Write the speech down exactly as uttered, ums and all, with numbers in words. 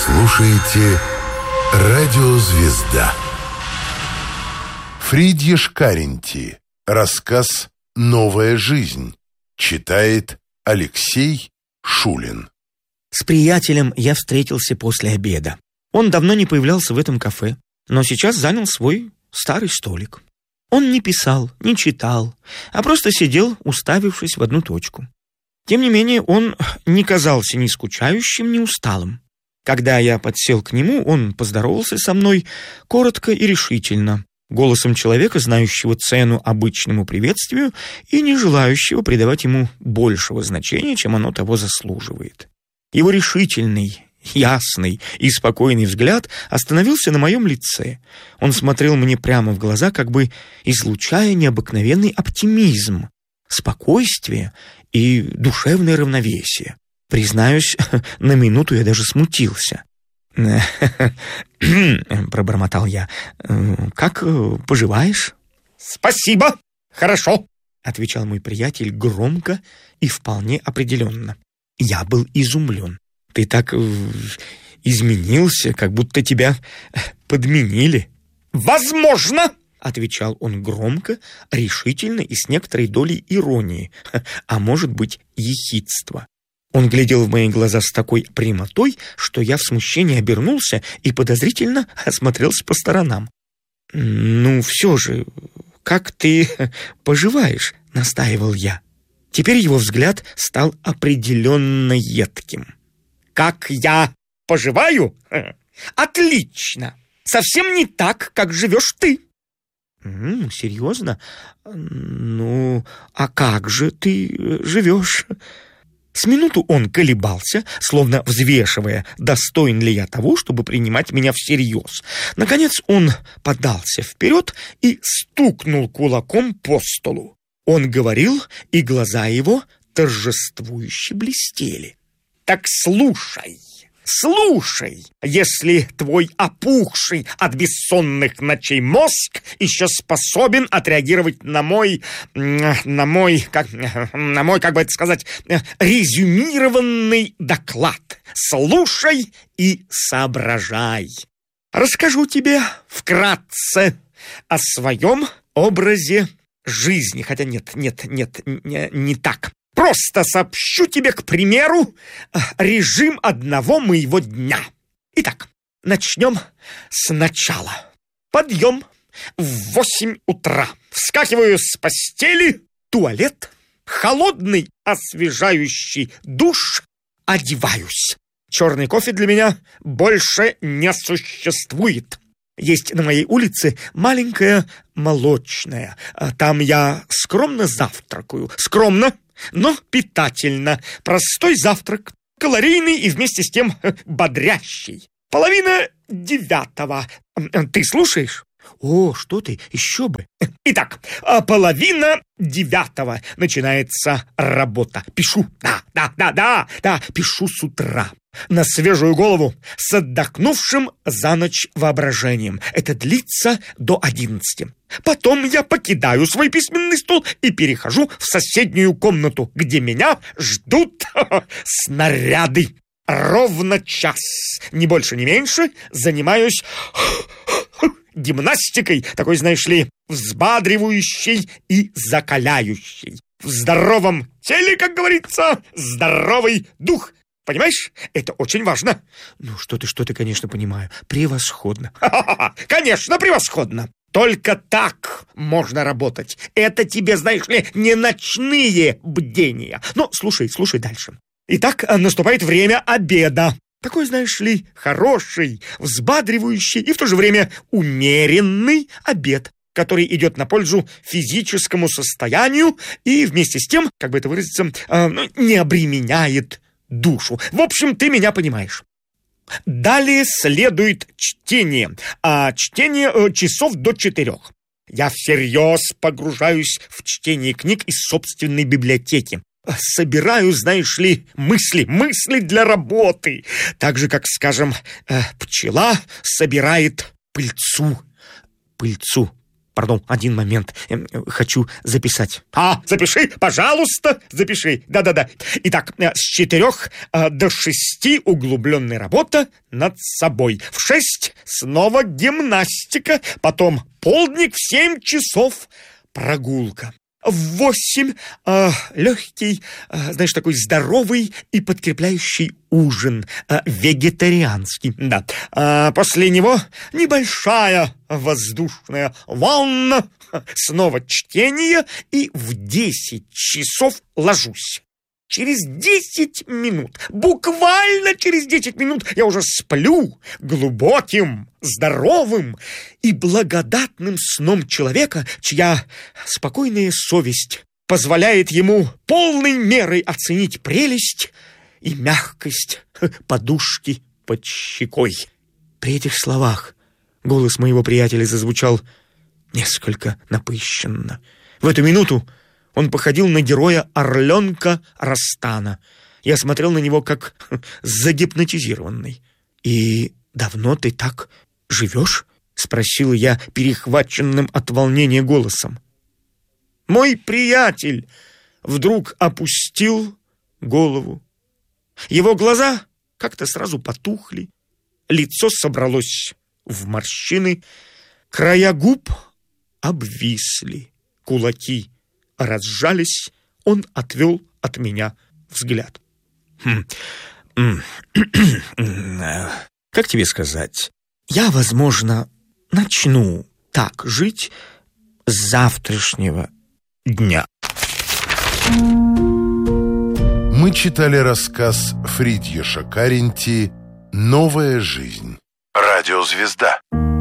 слушаете «Радио Звезда». Фридьеш Каринти. Рассказ «Новая жизнь». Читает Алексей Шулин. С приятелем я встретился после обеда. Он давно не появлялся в этом кафе, но сейчас занял свой старый столик. Он не писал, не читал, а просто сидел, уставившись в одну точку. Тем не менее, он не казался ни скучающим, ни усталым. Когда я подсел к нему, он поздоровался со мной коротко и решительно, голосом человека, знающего цену обычному приветствию и не желающего придавать ему большего значения, чем оно того заслуживает. Его решительный, ясный и спокойный взгляд остановился на моем лице. Он смотрел мне прямо в глаза, как бы излучая необыкновенный оптимизм, спокойствие и душевное равновесие. Признаюсь, на минуту я даже смутился. Пробормотал я. «Как поживаешь?» «Спасибо, хорошо», — отвечал мой приятель громко и вполне определенно. Я был изумлен. «Ты так изменился, как будто тебя подменили». «Возможно», — отвечал он громко, решительно и с некоторой долей иронии, а может быть, ехидства. Он глядел в мои глаза с такой прямотой, что я в смущении обернулся и подозрительно осмотрелся по сторонам. «Ну, все же, как ты поживаешь?» — настаивал я. Теперь его взгляд стал определенно едким. «Как я поживаю? Отлично! Совсем не так, как живешь ты». «М-м, серьезно? Ну, а как же ты живешь?» С минуту он колебался, словно взвешивая, достоин ли я того, чтобы принимать меня всерьез. Наконец он подался вперед и стукнул кулаком по столу. Он говорил, и глаза его торжествующе блестели. «Так слушай, слушай, если твой опухший от бессонных ночей мозг еще способен отреагировать на мой, на мой, как, на мой, как бы это сказать, резюмированный доклад. Слушай и соображай. Расскажу тебе вкратце о своем образе жизни, хотя нет, нет, нет, не, не так. Просто сообщу тебе, к примеру, режим одного моего дня. Итак, начнем сначала. Подъем в восемь утра. Вскакиваю с постели, туалет, холодный освежающий душ, одеваюсь. Черный кофе для меня больше не существует. Есть на моей улице маленькая молочная. Там я скромно завтракаю. Скромно, но питательно. Простой завтрак, калорийный и вместе с тем бодрящий. Половина девятого. Ты слушаешь? О, что ты, еще бы. Итак, половина девятого начинается работа. Пишу, да, да, да, да, да, пишу с утра. На свежую голову, с отдохнувшим за ночь воображением. Это длится до одиннадцати. Потом я покидаю свой письменный стол и перехожу в соседнюю комнату, где меня ждут снаряды. Ровно час, ни больше, ни меньше, занимаюсь гимнастикой, такой, знаешь ли, взбадривающей и закаляющей. В здоровом теле, как говорится, здоровый дух. Понимаешь? Это очень важно. Ну, что ты, что ты, конечно, понимаю. Превосходно. Конечно, превосходно. Только так можно работать. Это тебе, знаешь ли, не ночные бдения. Но слушай, слушай дальше. Итак, наступает время обеда. Такой, знаешь ли, хороший, взбадривающий и в то же время умеренный обед, который идет на пользу физическому состоянию и вместе с тем, как бы это выразиться, э, не обременяет душу. В общем, ты меня понимаешь. Далее следует чтение, а чтение э, часов до четырех. Я всерьез погружаюсь в чтение книг из собственной библиотеки. Собираю, знаешь ли, мысли, мысли для работы. Так же, как, скажем, э, пчела собирает пыльцу. Пыльцу. Пардон, один момент. Хочу записать. А, запиши, пожалуйста, запиши. Да-да-да. Итак, с четырех до шести углубленная работа над собой. В шесть снова гимнастика. Потом полдник, в семь часов прогулка. В восемь э, легкий, э, знаешь, такой здоровый и подкрепляющий ужин, э, вегетарианский, да. А после него небольшая воздушная ванна, снова чтение, и в десять часов ложусь. Через десять минут, буквально через десять минут я уже сплю глубоким, здоровым и благодатным сном человека, чья спокойная совесть позволяет ему полной мерой оценить прелесть и мягкость подушки под щекой. При этих словах голос моего приятеля зазвучал несколько напыщенно. В эту минуту он походил на героя Орленка Растана. Я смотрел на него как загипнотизированный. «И давно ты так живешь?» — спросил я перехваченным от волнения голосом. Мой приятель вдруг опустил голову. Его глаза как-то сразу потухли, лицо собралось в морщины, края губ обвисли, кулаки разжались, он отвел от меня взгляд. Как тебе сказать? Я, возможно, начну так жить с завтрашнего дня. Мы читали рассказ Фридьяша Каринти «Новая жизнь». Радиозвезда.